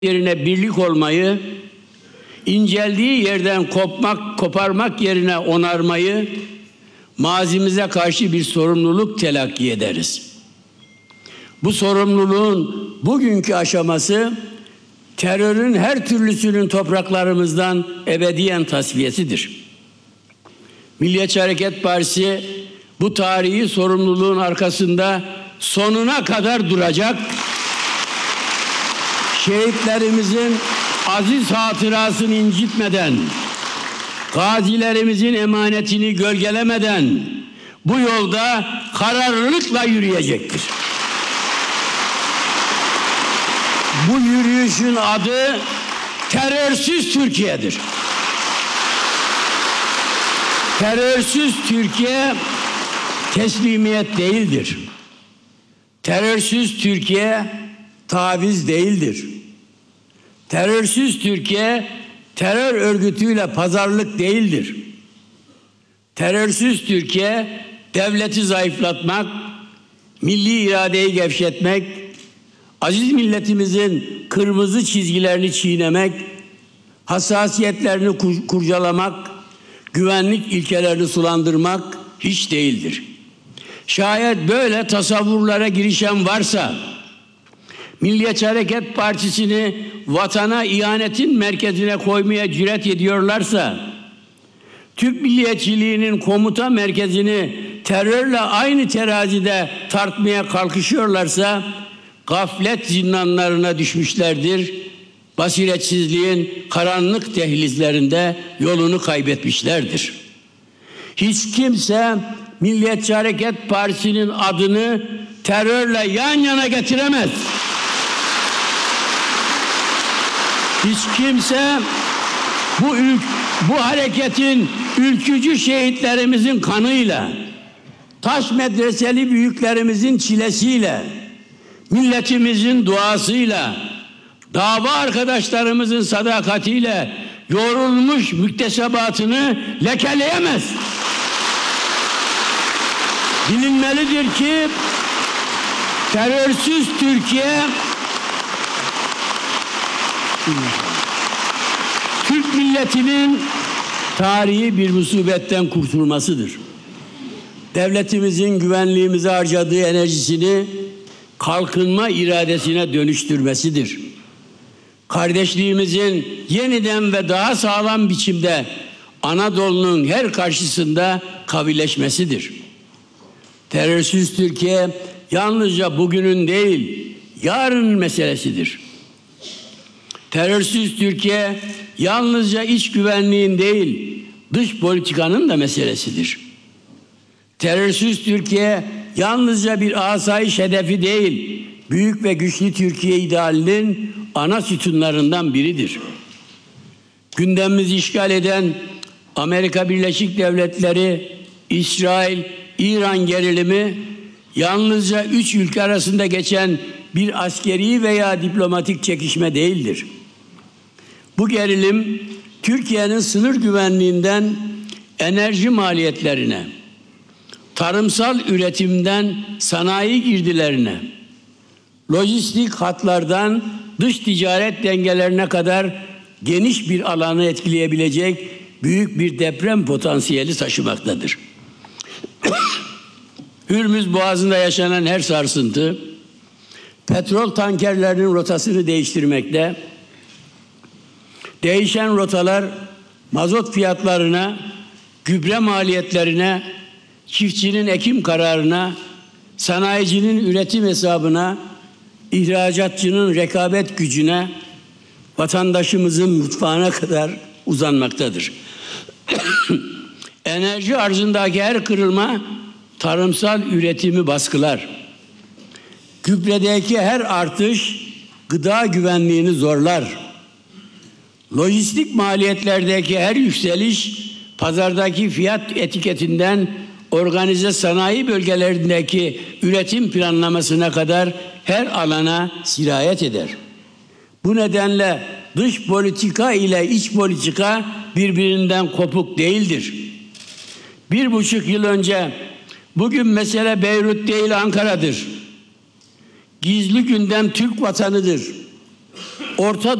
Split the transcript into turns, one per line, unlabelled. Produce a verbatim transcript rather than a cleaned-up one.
yerine birlik olmayı, inceldiği yerden kopmak, koparmak yerine onarmayı, mazimize karşı bir sorumluluk telakki ederiz. Bu sorumluluğun bugünkü aşaması, terörün her türlüsünün topraklarımızdan ebediyen tasfiyesidir. Milliyetçi Hareket Partisi bu tarihi sorumluluğun arkasında sonuna kadar duracak. Şehitlerimizin aziz hatırasını incitmeden, gazilerimizin emanetini gölgelemeden bu yolda kararlılıkla yürüyecektir. Bu yürüyüşün adı terörsüz Türkiye'dir. Terörsüz Türkiye teslimiyet değildir. Terörsüz Türkiye taviz değildir. Terörsüz Türkiye terör örgütüyle pazarlık değildir. Terörsüz Türkiye devleti zayıflatmak, milli iradeyi gevşetmek, aziz milletimizin kırmızı çizgilerini çiğnemek, hassasiyetlerini kur- kurcalamak, güvenlik ilkelerini sulandırmak hiç değildir. Şayet böyle tasavvurlara girişen varsa, Milliyetçi Hareket Partisi'ni vatana ihanetin merkezine koymaya cüret ediyorlarsa, Türk milliyetçiliğinin komuta merkezini terörle aynı terazide tartmaya kalkışıyorlarsa, gaflet zindanlarına düşmüşlerdir. Basiretsizliğin karanlık dehlizlerinde yolunu kaybetmişlerdir. Hiç kimse Milliyetçi Hareket Partisi'nin adını terörle yan yana getiremez. Hiç kimse bu ülk, bu hareketin ülkücü şehitlerimizin kanıyla, taş medreseli büyüklerimizin çilesiyle, milletimizin duasıyla, dava arkadaşlarımızın sadakatiyle yoğrulmuş müktesebatını lekeleyemez. Bilinmelidir ki terörsüz Türkiye Türk milletinin tarihi bir musibetten kurtulmasıdır. Devletimizin güvenliğimize harcadığı enerjisini kalkınma iradesine dönüştürmesidir. Kardeşliğimizin yeniden ve daha sağlam biçimde Anadolu'nun her karşısında kavileşmesidir. Terörsüz Türkiye yalnızca bugünün değil, yarının meselesidir. Terörsüz Türkiye yalnızca iç güvenliğin değil, dış politikanın da meselesidir. Terörsüz Türkiye yalnızca bir asayiş hedefi değil, büyük ve güçlü Türkiye idealinin ana sütunlarından biridir. Gündemimizi işgal eden Amerika Birleşik Devletleri, İsrail, İran gerilimi yalnızca üç ülke arasında geçen bir askeri veya diplomatik çekişme değildir. Bu gerilim Türkiye'nin sınır güvenliğinden enerji maliyetlerine, tarımsal üretimden sanayi girdilerine, lojistik hatlardan dış ticaret dengelerine kadar geniş bir alanı etkileyebilecek büyük bir deprem potansiyeli taşımaktadır. Hürmüz Boğazı'nda yaşanan her sarsıntı, petrol tankerlerinin rotasını değiştirmekte, değişen rotalar mazot fiyatlarına, gübre maliyetlerine, çiftçinin ekim kararına, sanayicinin üretim hesabına, ihracatçının rekabet gücüne, vatandaşımızın mutfağına kadar uzanmaktadır. Enerji arzındaki her kırılma tarımsal üretimi baskılar. Gübredeki her artış gıda güvenliğini zorlar. Lojistik maliyetlerdeki her yükseliş pazardaki fiyat etiketinden organize sanayi bölgelerindeki üretim planlamasına kadar her alana sirayet eder. Bu nedenle dış politika ile iç politika birbirinden kopuk değildir. Bir buçuk yıl önce bugün mesele Beyrut değil Ankara'dır. Gizli gündem Türk vatanıdır. Orta